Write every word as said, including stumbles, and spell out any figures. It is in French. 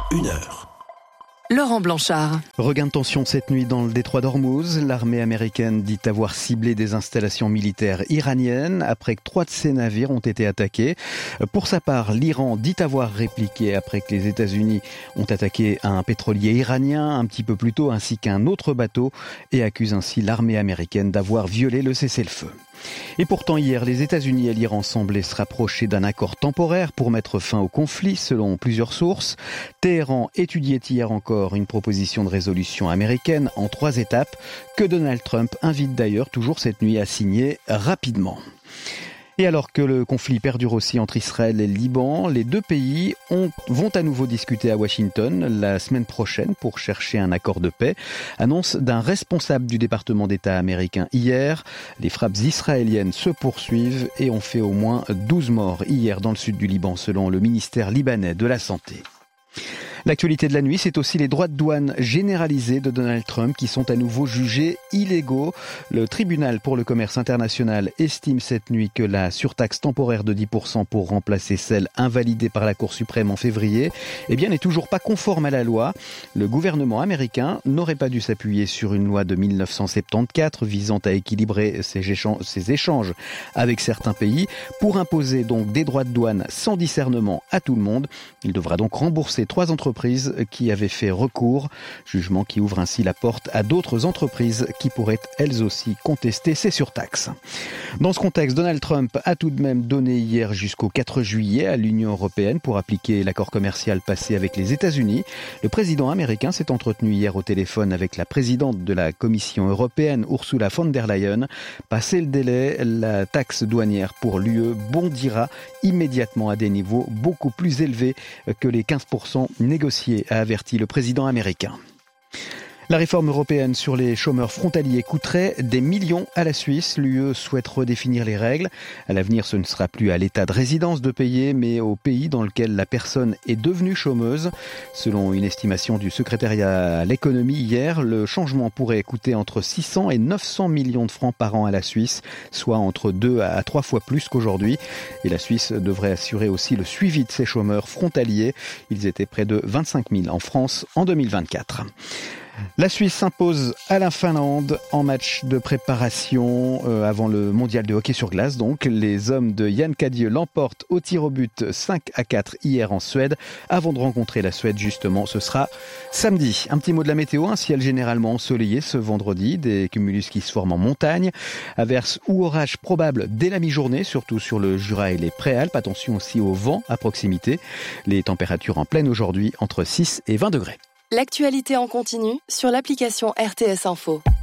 une heure. Laurent Blanchard. Regain de tension cette nuit dans le détroit d'Ormuz. L'armée américaine dit avoir ciblé des installations militaires iraniennes après que trois de ses navires ont été attaqués. Pour sa part, l'Iran dit avoir répliqué après que les États-Unis ont attaqué un pétrolier iranien un petit peu plus tôt ainsi qu'un autre bateau et accuse ainsi l'armée américaine d'avoir violé le cessez-le-feu. Et pourtant hier, les États-Unis et l'Iran semblaient se rapprocher d'un accord temporaire pour mettre fin au conflit selon plusieurs sources. Téhéran étudiait hier encore une proposition de résolution américaine en trois étapes que Donald Trump invite d'ailleurs toujours cette nuit à signer rapidement. Et alors que le conflit perdure aussi entre Israël et le Liban, les deux pays ont, vont à nouveau discuter à Washington la semaine prochaine pour chercher un accord de paix. Annonce d'un responsable du département d'État américain hier. Les frappes israéliennes se poursuivent et ont fait au moins douze morts hier dans le sud du Liban selon le ministère libanais de la Santé. L'actualité de la nuit, c'est aussi les droits de douane généralisés de Donald Trump qui sont à nouveau jugés illégaux. Le tribunal pour le commerce international estime cette nuit que la surtaxe temporaire de dix pour cent pour remplacer celle invalidée par la Cour suprême en février, eh bien, n'est toujours pas conforme à la loi. Le gouvernement américain n'aurait pas dû s'appuyer sur une loi de mille neuf cent soixante-quatorze visant à équilibrer ses échanges, ses échanges avec certains pays pour imposer donc des droits de douane sans discernement à tout le monde. Il devra donc rembourser trois entreprises qui avaient fait recours, jugement qui ouvre ainsi la porte à d'autres entreprises qui pourraient elles aussi contester ces surtaxes. Dans ce contexte, Donald Trump a tout de même donné hier jusqu'au quatre juillet à l'Union européenne pour appliquer l'accord commercial passé avec les États-Unis. Le président américain s'est entretenu hier au téléphone avec la présidente de la Commission européenne, Ursula von der Leyen. Passé le délai, la taxe douanière pour l'U E bondira immédiatement à des niveaux beaucoup plus élevés que les quinze pour cent négociés, a averti le président américain. La réforme européenne sur les chômeurs frontaliers coûterait des millions à la Suisse. L'U E souhaite redéfinir les règles. À l'avenir, ce ne sera plus à l'État de résidence de payer, mais au pays dans lequel la personne est devenue chômeuse. Selon une estimation du secrétariat à l'économie hier, le changement pourrait coûter entre six cents et neuf cents millions de francs par an à la Suisse, soit entre deux à trois fois plus qu'aujourd'hui. Et la Suisse devrait assurer aussi le suivi de ces chômeurs frontaliers. Ils étaient près de vingt-cinq mille en France en deux mille vingt-quatre. La Suisse s'impose à la Finlande en match de préparation euh, avant le mondial de hockey sur glace. Donc, les hommes de Yann Cadieux l'emportent au tir au but cinq à quatre hier en Suède. Avant de rencontrer la Suède, justement, ce sera samedi. Un petit mot de la météo, un ciel généralement ensoleillé ce vendredi, des cumulus qui se forment en montagne, averses ou orages probables dès la mi-journée, surtout sur le Jura et les Préalpes. Attention aussi au vent à proximité. Les températures en pleine aujourd'hui entre six et vingt degrés. L'actualité en continu sur l'application R T S Info.